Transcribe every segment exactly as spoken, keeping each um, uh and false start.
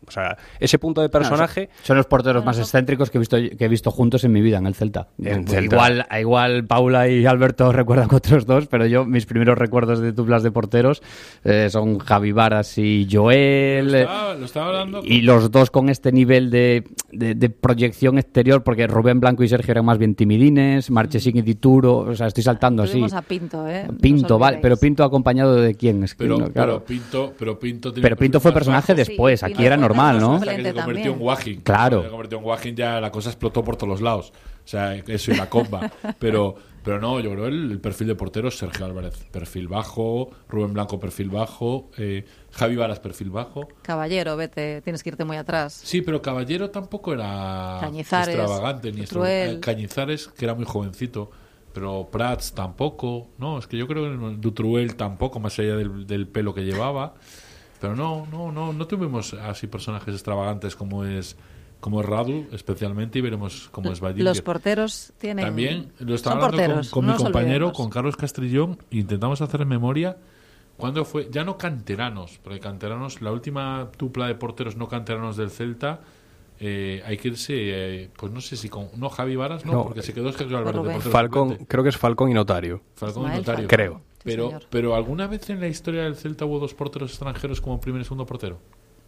O sea, ese punto de personaje... No, son, son los porteros más excéntricos que he visto que he visto juntos en mi vida en el Celta. En pues Celta. Igual, igual Paula y Alberto recuerdan otros dos, pero yo mis primeros recuerdos de duplas de porteros eh, son Javi Varas y Joel. Lo estaba, lo estaba hablando y con... los dos con este nivel de, de, de proyección exterior, porque Rubén Blanco y Sergio eran más bien timidines, Marchesín y Dituro, o sea, estoy saltando así. Tuvimos a Pinto, ¿eh? Pinto, No vale, pero Pinto acompañado de quién, es que Pero, no, claro. pero Pinto, pero Pinto, Pero Pinto fue personaje después, Sí, aquí Pinto era fue normal, ¿no? Hasta que se convirtió en Wagin. Claro. Se convirtió en Wagin, ya la cosa explotó por todos los lados. O sea, eso y la comba. pero, pero no, yo creo el, el perfil de portero es Sergio Álvarez, perfil bajo, Rubén Blanco, perfil bajo, eh, Javi Varas, perfil bajo. Caballero, vete, tienes que irte muy atrás. Sí, pero Caballero tampoco era Cañizares, extravagante, ni Dutruel. extra- Cañizares, que era muy jovencito. Pero Prats tampoco, no, es que yo creo que Dutruel tampoco, más allá del, del pelo que llevaba. Pero no, no, no, no tuvimos así personajes extravagantes como es como es Radu, especialmente, y veremos cómo es Vallinger. Los porteros tienen... También lo estaba son hablando porteros, con, con no mi nos compañero, olvidemos. con Carlos Castrillón, e intentamos hacer memoria cuándo fue, ya no canteranos, porque canteranos, la última dupla de porteros no canteranos del Celta. Eh, hay que irse, eh, pues no sé si con. No, Javi Varas, no, No, porque se quedó Sergio Álvarez de Rubén. portero Falcón, suplente. creo que es Falcón y Notario. Falcón y Ismael Notario. Falcón. Creo. Sí, Pero, señor. pero ¿alguna vez en la historia del Celta hubo dos porteros extranjeros como primer y segundo portero?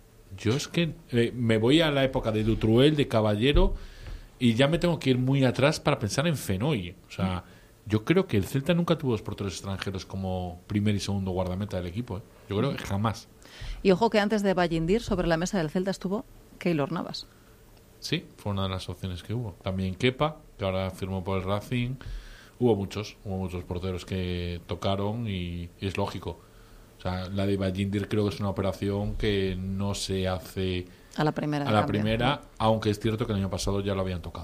Yo es que eh, me voy a la época de Dutruel, de Caballero, y ya me tengo que ir muy atrás para pensar en Fenoy. O sea, yo creo que el Celta nunca tuvo dos porteros extranjeros como primer y segundo guardameta del equipo. ¿eh? Yo creo que jamás. Y ojo que antes de Vallindir, sobre la mesa del Celta estuvo Keylor Navas. Sí, fue una de las opciones que hubo. También Kepa, que ahora firmó por el Racing. Hubo muchos, hubo muchos porteros que tocaron y, y es lógico. O sea, la de Vallindir creo que es una operación que no se hace A la primera. a de la cambio. primera, aunque es cierto que el año pasado ya lo habían tocado.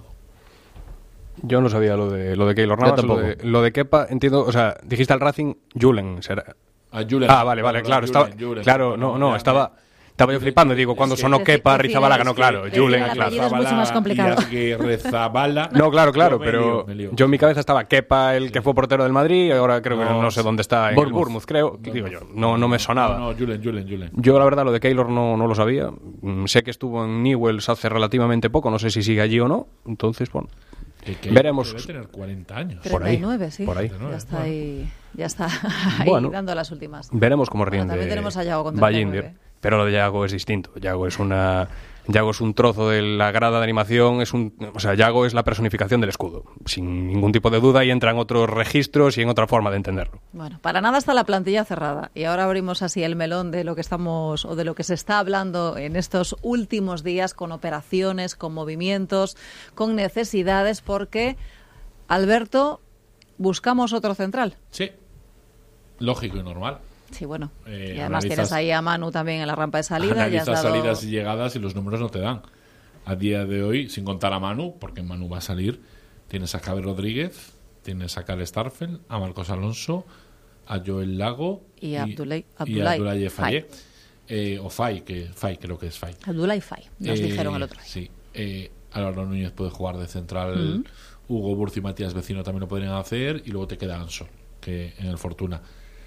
Yo no sabía lo de lo de Keylor Navas, lo de, lo de Kepa, entiendo, o sea, dijiste al Racing, Julen, será. A Julen, Ah, vale, vale, claro, Julen, estaba, Julen. claro, no, no, ya, estaba, estaba yo flipando, digo, cuando Es que- sonó Deci- Kepa, decir- Rizabalaga, no, es que claro, decir Julen, el claro. apellido es mucho más complicado. Y Rezabala. No, claro, claro, Yo me pero lío, me lío. yo en mi cabeza estaba Kepa, el que fue portero del Madrid, y ahora creo que No, no sé sí. dónde está, en Bournemouth. el Bournemouth, creo, que digo yo, no, no me sonaba. No, no, Julen, Julen, Julen. Yo la verdad lo de Keylor no, no lo sabía. Mm, sé que estuvo en Newell's hace relativamente poco, no sé si sigue allí o no. Entonces, bueno, Que- que veremos. Debe tener cuarenta años. Por ahí, treinta y nueve, sí. por ahí. Ya está ahí, ya está ahí Bueno. dando las últimas. Veremos cómo Bueno, rinde también tenemos a Yago con treinta y nueve. Vallindir. Pero lo de Yago es distinto. Yago es una Yago es un trozo de la grada de animación, es un, o sea, Yago es la personificación del escudo, sin ningún tipo de duda, y entra en otros registros y en otra forma de entenderlo. Bueno, para nada está la plantilla cerrada y ahora abrimos así el melón de lo que estamos o de lo que se está hablando en estos últimos días con operaciones, con movimientos, con necesidades, porque Alberto, buscamos otro central. Sí, lógico y normal. Sí, bueno. Eh, y además analizas- tienes ahí a Manu también en la rampa de salida. Ya has Analizas dado... salidas y llegadas y los números no te dan. A día de hoy, sin contar a Manu, porque Manu va a salir, tienes a Javier Rodríguez, tienes a Karl Starfel, a Marcos Alonso, a Joel Lago Y a Abdoulaye- y Abdoulaye a Abdoulaye Faye. Faye. Eh, o Fay, que Fay creo que es Fay. Abdoulaye Faye, nos Eh, dijeron el otro día. Sí. Eh, Álvaro Núñez puede jugar de central. Mm. Hugo Burcio y Matías Vecino también lo podrían hacer. Y luego te queda Anso, que en el Fortuna.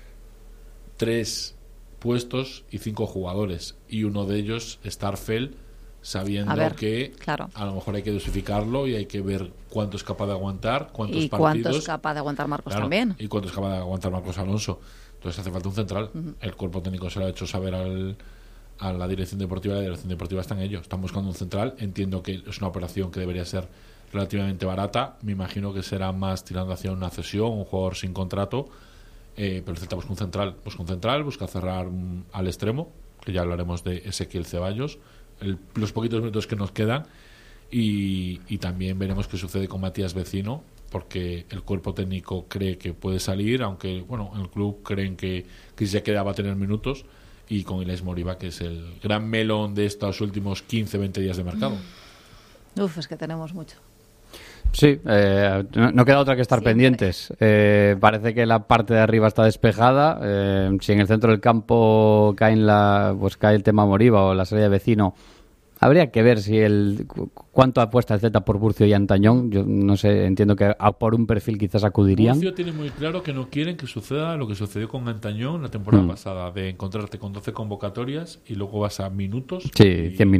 Tres puestos y cinco jugadores. Y uno de ellos, Starfel, sabiendo A ver, que claro. a lo mejor hay que dosificarlo y hay que ver cuánto es capaz de aguantar, cuántos Y partidos. cuánto es capaz de aguantar Marcos Claro, también. y cuánto es capaz de aguantar Marcos Alonso. Entonces hace falta un central. El cuerpo técnico se lo ha hecho saber al, a la dirección deportiva. La dirección deportiva está en ello. Están buscando un central. Entiendo que es una operación que debería ser relativamente barata. Me imagino que será más tirando hacia una cesión, un jugador sin contrato. Eh, pero el Celta busca un central. Busca un central, busca cerrar mm, al extremo, que ya hablaremos de Ezequiel Ceballos. El- los poquitos minutos que nos quedan. Y, y también veremos qué sucede con Matías Vecino, porque el cuerpo técnico cree que puede salir, aunque bueno, en el club creen que, que si se queda va a tener minutos, y con Ilais Moriba, que es el gran melón de estos últimos quince veinte días de mercado. Uf, es que tenemos mucho. Sí, eh, no, no queda otra que estar Siempre. pendientes. Eh, parece que la parte de arriba está despejada. Eh, si en el centro del campo cae, en la, pues cae el tema Moriba o la salida de Vecino, habría que ver si el cu- cuánto apuesta el Z por Burcio y Antañón. Yo no sé, entiendo que a por un perfil quizás acudirían. Murcio tiene muy claro que no quieren que suceda lo que sucedió con Antañón la temporada Mm. pasada, de encontrarte con doce convocatorias y luego vas a minutos. Sí, y- cien minutos.